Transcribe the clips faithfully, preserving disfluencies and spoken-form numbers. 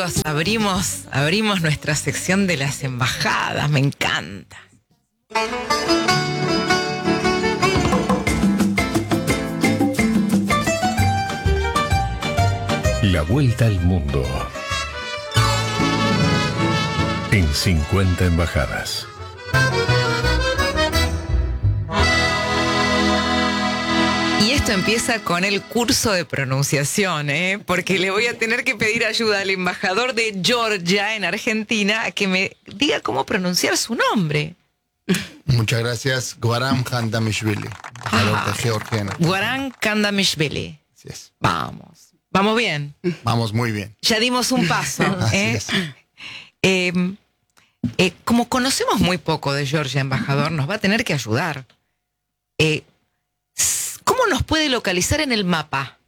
amigos, abrimos, abrimos nuestra sección de las embajadas, me encanta. La vuelta al mundo en cincuenta embajadas. Y esto empieza con el curso de pronunciación, ¿eh? Porque le voy a tener que pedir ayuda al embajador de Georgia en Argentina a que me diga cómo pronunciar su nombre. Muchas gracias. Guaram Kandamishvili, embajador de Georgia. Guaram Kandamishvili. Así es. Vamos. Vamos bien. Vamos muy bien. Ya dimos un paso. ¿eh? Así es. Eh, eh, como conocemos muy poco de Georgia, embajador, nos va a tener que ayudar. Eh, ¿Cómo nos puede localizar en el mapa?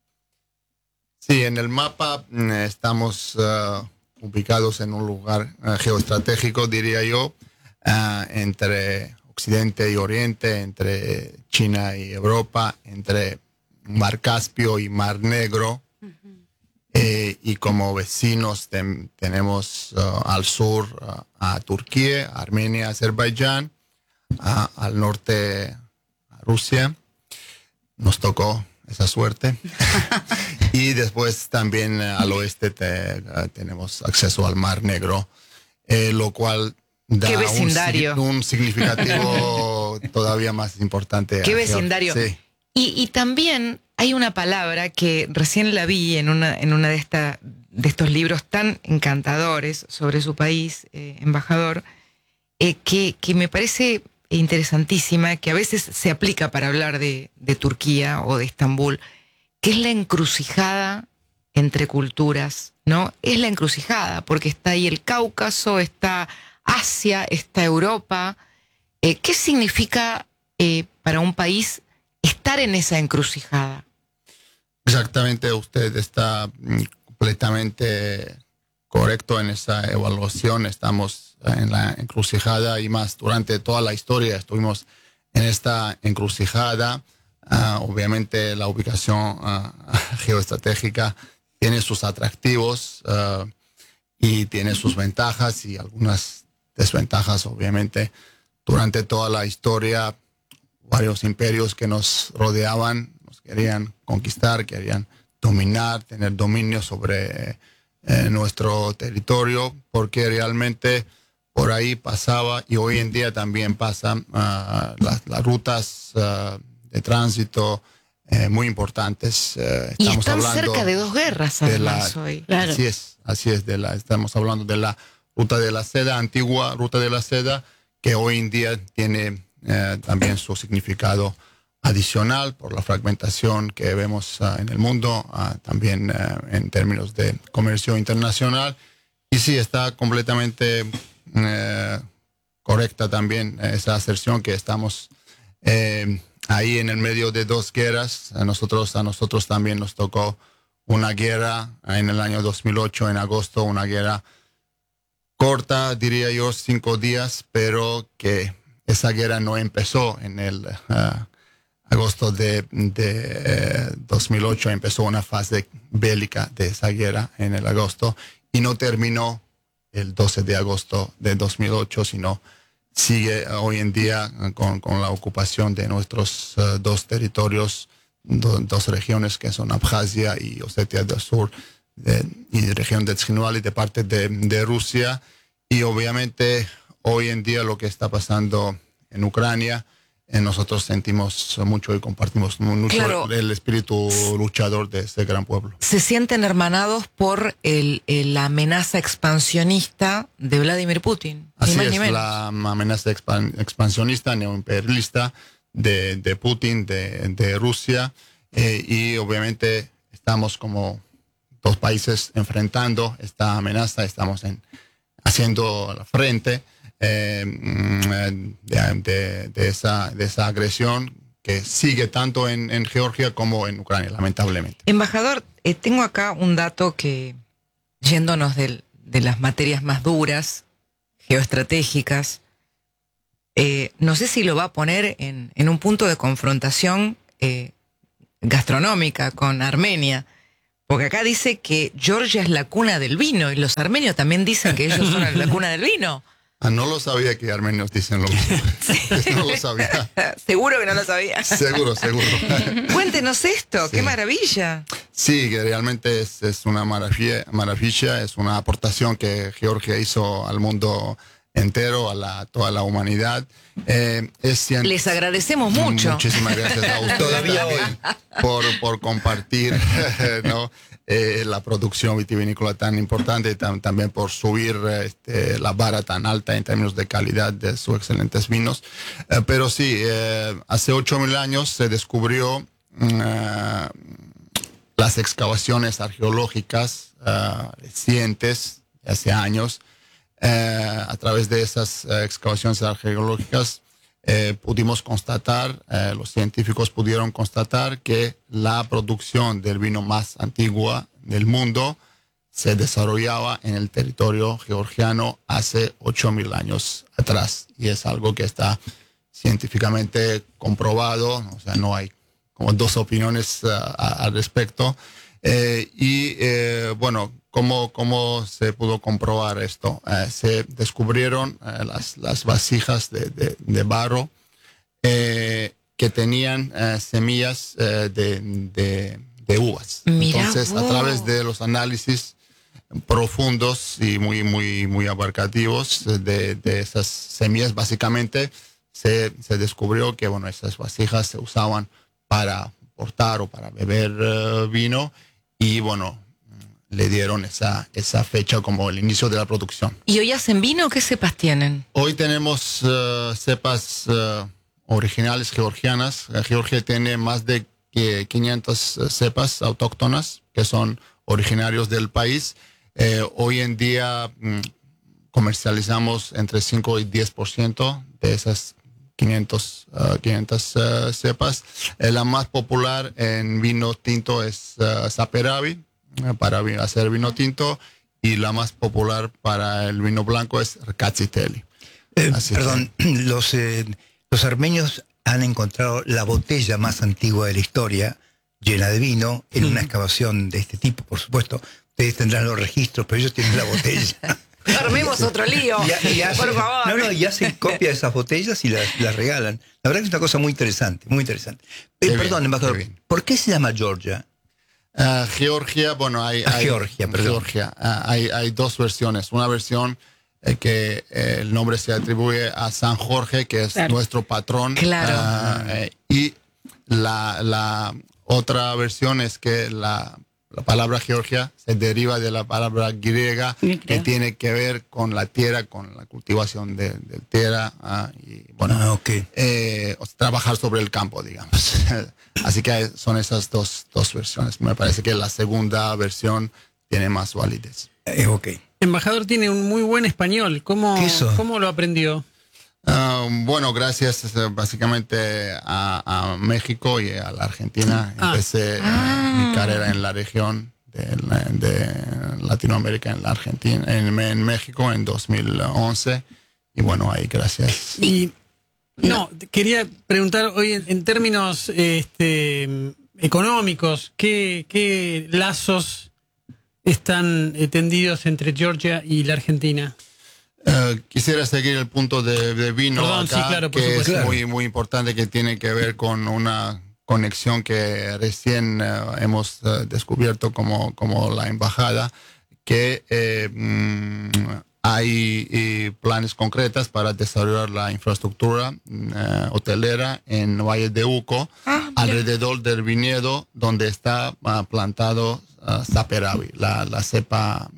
Sí, en el mapa eh, estamos uh, ubicados en un lugar uh, geoestratégico, diría yo, uh, entre Occidente y Oriente, entre China y Europa, entre Mar Caspio y Mar Negro. Uh-huh. eh, y como vecinos ten, tenemos uh, al sur uh, a Turquía, Armenia, Azerbaiyán, uh, al norte a Rusia. Nos tocó esa suerte. Y después también uh, al oeste te, uh, tenemos acceso al Mar Negro, eh, lo cual da ¿Qué vecindario? Un, un significativo todavía más importante. ¿Qué vecindario? Sí. Y, y también hay una palabra que recién la vi en una, en una de, esta, de estos libros tan encantadores sobre su país, eh, embajador, eh, que, que me parece interesantísima, que a veces se aplica para hablar de, de Turquía o de Estambul, que es la encrucijada entre culturas, ¿no? Es la encrucijada, porque está ahí el Cáucaso, está Asia, está Europa. Eh, ¿Qué significa eh, para un país estar en esa encrucijada? Exactamente, usted está completamente correcto en esa evaluación. Estamos en la encrucijada y más durante toda la historia estuvimos en esta encrucijada. Uh, obviamente la ubicación uh, geoestratégica tiene sus atractivos uh, y tiene sus ventajas y algunas desventajas. Obviamente durante toda la historia varios imperios que nos rodeaban nos querían conquistar, querían dominar, tener dominio sobre eh, nuestro territorio, porque realmente por ahí pasaba, y hoy en día también pasan uh, las, las rutas uh, de tránsito eh, muy importantes. Uh, y están cerca de dos guerras además la, hoy. Claro. Así es, así es. De la, estamos hablando de la ruta de la seda, antigua ruta de la seda, que hoy en día tiene eh, también su significado adicional por la fragmentación que vemos uh, en el mundo, uh, también uh, en términos de comercio internacional. Y sí, está completamente Eh, correcta también esa aserción que estamos eh, ahí en el medio de dos guerras. A nosotros, a nosotros también nos tocó una guerra en el año dos mil ocho, en agosto, una guerra corta, diría yo, cinco días, pero que esa guerra no empezó en el uh, agosto de, de eh, dos mil ocho, empezó una fase bélica de esa guerra en el agosto y no terminó el doce de agosto de dos mil ocho, sino sigue hoy en día con, con la ocupación de nuestros uh, dos territorios, do, dos regiones que son Abjasia y Osetia del Sur, de, y región de Tzhinvali de parte de, de Rusia. Y obviamente hoy en día lo que está pasando en Ucrania, eh, nosotros sentimos mucho y compartimos mucho claro. el espíritu luchador de este gran pueblo. Se sienten hermanados por el, el, la amenaza expansionista de Vladimir Putin. Así ni más es, ni menos. La amenaza expan, expansionista, neoimperialista de, de Putin, de, de Rusia, eh, y obviamente estamos como dos países enfrentando esta amenaza, estamos en, haciendo la frente eh, de, de, de, esa, de esa agresión que sigue tanto en, en Georgia como en Ucrania, lamentablemente. Embajador, eh, tengo acá un dato que, yéndonos del, de las materias más duras, geoestratégicas, eh, no sé si lo va a poner en, en un punto de confrontación eh, gastronómica con Armenia, Porque acá dice que Georgia es la cuna del vino y los armenios también dicen que ellos son la cuna del vino. Ah, no lo sabía que armenios dicen lo mismo. Sí. No lo sabía. Seguro que no lo sabía. Seguro, seguro. Cuéntenos esto, Sí. qué maravilla. Sí, que realmente es, es una maravilla, maravilla, es una aportación que Georgia hizo al mundo entero, a la, toda la humanidad. Eh, es cien... Les agradecemos mucho. Muchísimas gracias a ustedes Todavía también por, por compartir ¿no? eh, la producción vitivinícola tan importante y tam, también por subir este, la vara tan alta en términos de calidad de sus excelentes vinos. Eh, pero sí, eh, hace ocho mil años se descubrió uh, las excavaciones arqueológicas uh, recientes, hace años. Eh, a través de esas eh, excavaciones arqueológicas eh, pudimos constatar, eh, los científicos pudieron constatar que la producción del vino más antigua del mundo se desarrollaba en el territorio georgiano hace ocho mil años atrás. Y es algo que está científicamente comprobado, o sea, no hay como dos opiniones uh, a, al respecto. Eh, y eh, bueno, ¿cómo, ¿cómo se pudo comprobar esto? Eh, se descubrieron eh, las, las vasijas de, de, de barro eh, que tenían eh, semillas eh, de, de, de uvas. Mirá Entonces, vos. a través de los análisis profundos y muy, muy, muy abarcativos de, de esas semillas, básicamente se, se descubrió que bueno, esas vasijas se usaban para portar o para beber uh, vino y bueno, le dieron esa, esa fecha como el inicio de la producción. ¿Y hoy hacen vino? ¿Qué cepas tienen? Hoy tenemos uh, cepas uh, originales georgianas. Uh, Georgia tiene más de eh, quinientas uh, cepas autóctonas que son originarios del país. Eh, hoy en día mm, comercializamos entre cinco y diez por ciento de esas quinientas uh, cepas. Eh, la más popular en vino tinto es uh, Saperavi, uh, para vi hacer vino tinto, y la más popular para el vino blanco es Rkatsiteli. Eh, Así perdón, los, eh, los armenios han encontrado la botella más antigua de la historia, llena de vino, en una excavación de este tipo, por supuesto. Ustedes tendrán los registros, pero ellos tienen la botella. Armemos otro lío, Y, y hacen, por favor. No, no, y hacen copia de esas botellas y las, las regalan. La verdad que es una cosa muy interesante, muy interesante. Eh, Qué perdón, bien, embajador, qué bien. ¿por qué se llama Georgia? Uh, Georgia, bueno, hay, Ah, hay, Georgia, perdón. Georgia, uh, hay, hay dos versiones. Una versión eh, que eh, el nombre se atribuye a San Jorge, que es Claro. nuestro patrón. Claro. Uh, eh, y la, la otra versión es que la, la palabra Georgia se deriva de la palabra griega Griega. que tiene que ver con la tierra, con la cultivación de, de tierra. Uh, y bueno, Ah, ok. eh, o sea, trabajar sobre el campo, digamos. Así que hay- son esas dos, dos versiones. Me parece que la segunda versión tiene más validez. Eh, ok. Embajador tiene un muy buen español. ¿Cómo, ¿Qué eso? ¿cómo lo aprendió? Ah, bueno, gracias eh, básicamente a, a México y a la Argentina. Ah. Empecé eh, Ah. mi carrera en la región de, la- de Latinoamérica, en la Argentina, en, en México en dos mil once. Y bueno, ahí gracias. Y no, quería preguntar hoy en, en términos este, económicos, ¿qué, qué lazos están eh, tendidos entre Georgia y la Argentina? Eh, quisiera seguir el punto de, de vino Perdón, acá, sí, claro, por que supuesto. es Claro. muy, muy importante, que tiene que ver con una conexión que recién eh, hemos eh, descubierto como, como la embajada, que eh, mm, hay eh, planes concretos para desarrollar la infraestructura eh, hotelera en Valle de Uco, Ah, mira. alrededor del viñedo donde está ah, plantado ah, Saperavi, la, la cepa.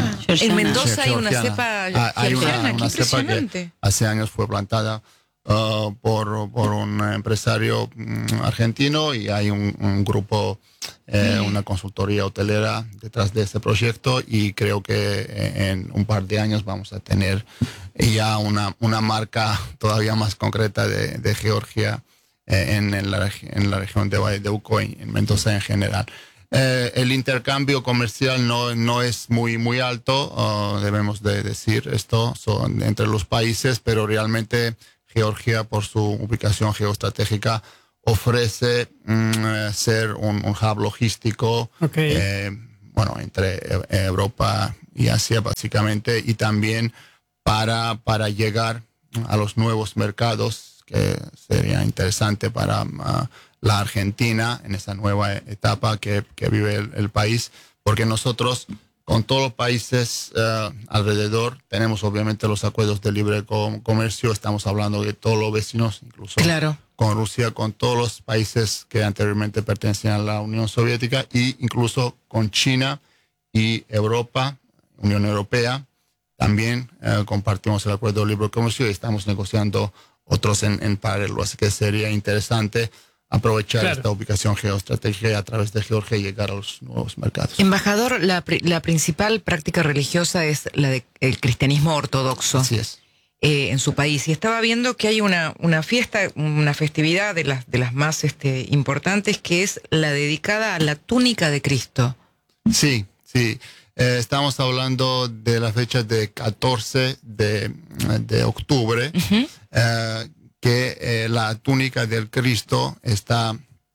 En Mendoza hay una georgiana. cepa Ah, hay una- georgiana, qué una cepa que impresionante. hace años fue plantada uh, por, por un empresario mm, argentino, y hay un, un grupo, eh, una consultoría hotelera detrás de este proyecto, y creo que eh, en un par de años vamos a tener ya una, una marca todavía más concreta de, de Georgia eh, en, en, la, regi- en la región de Valle de Uco y en Mendoza en general. Eh, el intercambio comercial no, no es muy, muy alto, uh, debemos de decir esto, son entre los países, pero realmente Georgia, por su ubicación geoestratégica, ofrece mm, ser un, un hub logístico, Okay. eh, bueno, entre eh, Europa y Asia básicamente, y también para, para llegar a los nuevos mercados, que sería interesante para uh, la Argentina en esa nueva etapa que, que vive el, el país, porque nosotros con todos los países uh, alrededor tenemos obviamente los acuerdos de libre com- comercio, estamos hablando de todos los vecinos, incluso Claro. con Rusia, con todos los países que anteriormente pertenecían a la Unión Soviética, e incluso con China y Europa, Unión Europea. También eh, compartimos el acuerdo de libre comercio y estamos negociando otros en, en paralelo. Así que sería interesante aprovechar Claro. esta ubicación geoestratégica y a través de Georgia llegar a los nuevos mercados. Embajador, la, pri- la principal práctica religiosa es la del cristianismo ortodoxo. Así es. Eh, en su país. Y estaba viendo que hay una, una fiesta, una festividad de las, de las más este, importantes, que es la dedicada a la túnica de Cristo. Sí, sí. Eh, estamos hablando de la fecha de catorce de, de octubre, Uh-huh. eh, que eh, la túnica del Cristo está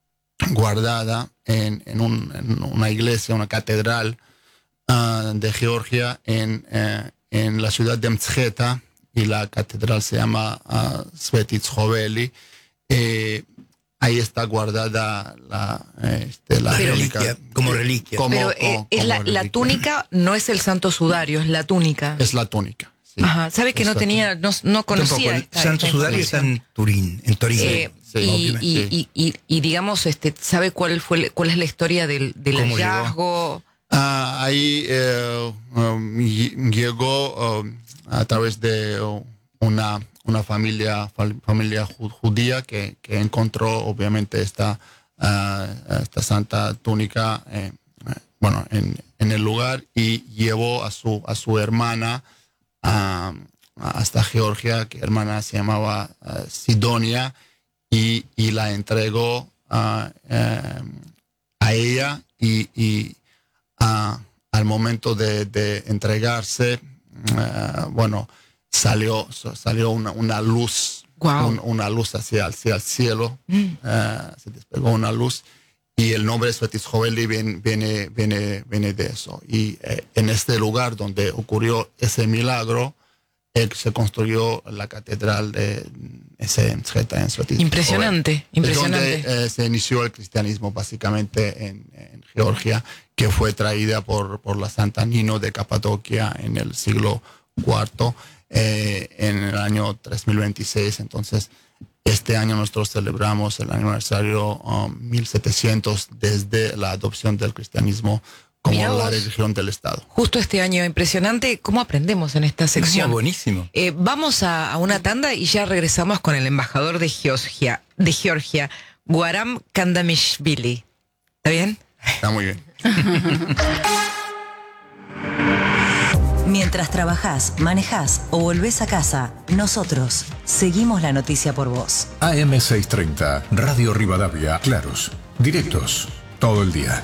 guardada en, en, un, en una iglesia, una catedral uh, de Georgia en, eh, en la ciudad de Mtskheta, y la catedral se llama uh, Svetitz-Hoveli. Eh, ahí está guardada la, este, la Pero- túnica. Reliquia, como reliquia. Como- Pero eh, como- es como la, la reliquia. túnica, no es el santo sudario, es la túnica. Es la túnica. Sí. Ajá, sabe que Es no la tenía, no, no conocía. Tampoco, el esta- Santo esta Sudario está información. en Turín, en Torino. Eh, Sí, y, obviamente, y, sí. y, y, y digamos, este, ¿sabe cuál fue cuál es la historia del, del ¿Cómo hallazgo? Ah, ahí eh, um, ll- llegó um, a través de uh, una, una familia, fal- familia ju- judía que, que encontró obviamente esta, ah, esta santa túnica eh, eh, bueno, en, en el lugar, y llevó a su, a su hermana ah, hasta Georgia, que hermana se llamaba ah, Sidonia, y, y la entregó ah, eh, a ella, y, y ah, al momento de, de entregarse, ah, bueno, salió, salió una, una luz, Guau. un- una luz hacia, hacia el cielo, Mm. ah, se despegó una luz, y el nombre Svetitz-Hoveli viene, viene, viene, viene de eso. Y eh, en este lugar donde ocurrió ese milagro, eh, se construyó la catedral de ese Mtskheta en Svetitz-Hoveli. Impresionante, Es impresionante. donde eh, se inició el cristianismo básicamente en, en Georgia, que fue traída por, por la Santa Nino de Capadocia en el siglo cuarto, eh, en el año tres mil veintiséis. Entonces, este año nosotros celebramos el aniversario um, mil setecientos desde la adopción del cristianismo como Mirá la vos. religión del Estado. Justo este año, impresionante. ¿Cómo aprendemos en esta sección? No, buenísimo. Eh, vamos a, a una tanda y ya regresamos con el embajador de Georgia, de Georgia, Guaram Kandamishvili. ¿Está bien? Está muy bien. Mientras trabajás, manejás o volvés a casa, nosotros seguimos la noticia por vos. A M seiscientos treinta, Radio Rivadavia, claros, directos, todo el día.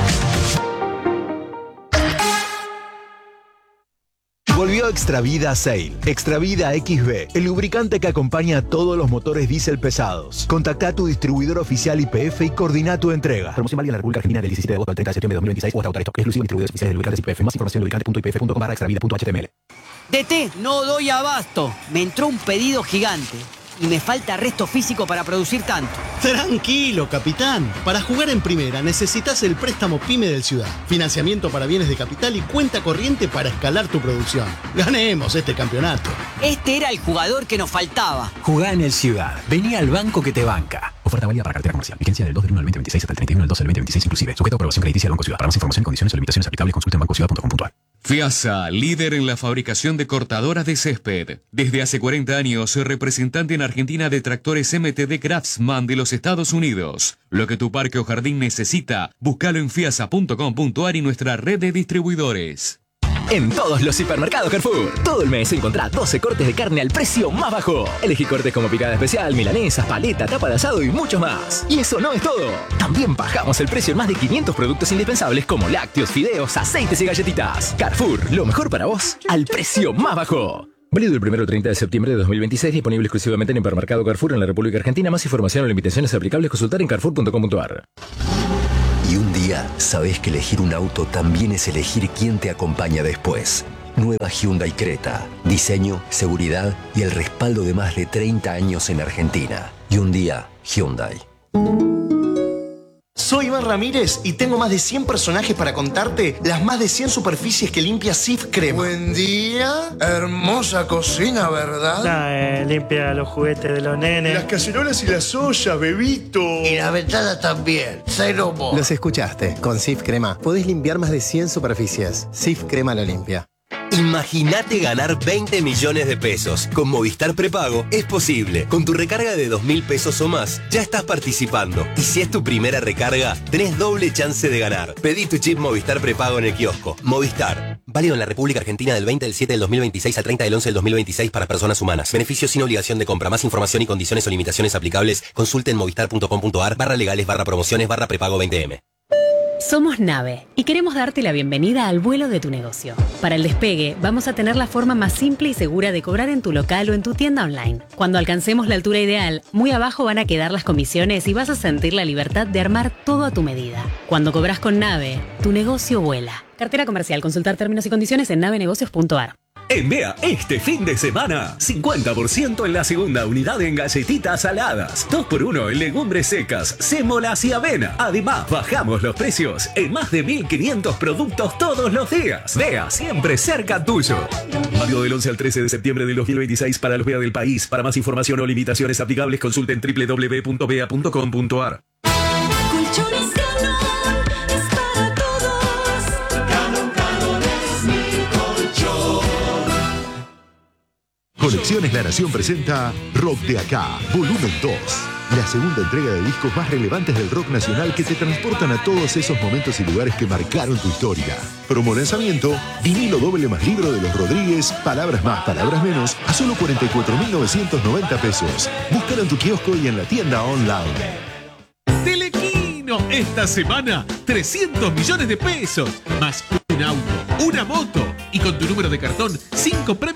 Volvió Extravida Sail. Extravida X B, el lubricante que acompaña a todos los motores diésel pesados. Contacta a tu distribuidor oficial Y P F y coordina tu entrega. Promoción válida en la República Argentina del diecisiete de agosto al treinta de septiembre de dos mil veintiséis o hasta autorizado. Exclusivo distribuidores oficiales de lubricantes Y P F. Más información en lubricante punto i p f punto com barra extravida punto h t m l. D T, no doy abasto. Me entró un pedido gigante y me falta resto físico para producir tanto. Tranquilo, capitán. Para jugar en primera necesitas el préstamo PYME del Ciudad. Financiamiento para bienes de capital y cuenta corriente para escalar tu producción. Ganemos este campeonato. Este era el jugador que nos faltaba. Jugá en el Ciudad. Vení al banco que te banca. Oferta válida para cartera comercial. Vigencia del dos del uno del veinte veintiséis hasta el treinta y uno del doce del veinte veintiséis inclusive. Sujeto a aprobación crediticia del Banco Ciudad. Para más información, condiciones o limitaciones aplicables, consulte en banco ciudad punto com punto a r. FIASA, líder en la fabricación de cortadoras de césped. Desde hace cuarenta años, representante en Argentina de tractores M T D Craftsman de los Estados Unidos. Lo que tu parque o jardín necesita, búscalo en fiasa punto com punto a r y nuestra red de distribuidores. En todos los hipermercados Carrefour, todo el mes encontrá doce cortes de carne al precio más bajo. Elegí cortes como picada especial, milanesas, paleta, tapa de asado y muchos más. Y eso no es todo. También bajamos el precio en más de quinientos productos indispensables como lácteos, fideos, aceites y galletitas. Carrefour, lo mejor para vos al precio más bajo. Válido el primero al treinta de septiembre de dos mil veintiséis, disponible exclusivamente en Hipermercado Carrefour en la República Argentina. Más información o limitaciones aplicables consultar en carrefour punto com punto a r. Y un día sabes que elegir un auto también es elegir quién te acompaña después. Nueva Hyundai Creta. Diseño, seguridad y el respaldo de más de treinta años en Argentina. Y un día, Hyundai. Soy Iván Ramírez y tengo más de cien personajes para contarte las más de cien superficies que limpia Cif Crema. Buen día, hermosa cocina, ¿verdad? Ah, eh, limpia los juguetes de los nenes. Las cacerolas y las ollas, bebito. Y la ventana también, cero mo. Los escuchaste, con Cif Crema podés limpiar más de cien superficies. Cif Crema lo limpia. Imagínate ganar veinte millones de pesos. Con Movistar Prepago es posible. Con tu recarga de dos mil pesos o más, ya estás participando. Y si es tu primera recarga, tenés doble chance de ganar. Pedí tu chip Movistar Prepago en el kiosco. Movistar. Válido en la República Argentina del veinte del siete del dos mil veintiséis al treinta del once del dos mil veintiséis para personas humanas. Beneficios sin obligación de compra. Más información y condiciones o limitaciones aplicables. Consulte en movistar punto com punto a r barra legales barra promociones barra prepago veinte eme. Somos Nave y queremos darte la bienvenida al vuelo de tu negocio. Para el despegue, vamos a tener la forma más simple y segura de cobrar en tu local o en tu tienda online. Cuando alcancemos la altura ideal, muy abajo van a quedar las comisiones y vas a sentir la libertad de armar todo a tu medida. Cuando cobras con Nave, tu negocio vuela. Cartera comercial. Consultar términos y condiciones en navenegocios punto a r. En Bea, este fin de semana, cincuenta por ciento en la segunda unidad en galletitas saladas, dos por uno en legumbres secas, sémolas y avena. Además, bajamos los precios en más de mil quinientos productos todos los días. Bea, siempre cerca tuyo. Válido del once al trece de septiembre del dos mil veintiséis para los Bea del país. Para más información o limitaciones aplicables, consulten doble u doble u doble u punto bea punto com punto a r. Colecciones La Nación presenta Rock de Acá, volumen dos. La segunda entrega de discos más relevantes del rock nacional que te transportan a todos esos momentos y lugares que marcaron tu historia. Promo lanzamiento, vinilo doble más libro de los Rodríguez, palabras más, palabras menos, a solo cuarenta y cuatro mil novecientos noventa pesos. Búscalo en tu kiosco y en la tienda online. Telequino, esta semana, trescientos millones de pesos, más un auto, una moto y con tu número de cartón, cinco premios.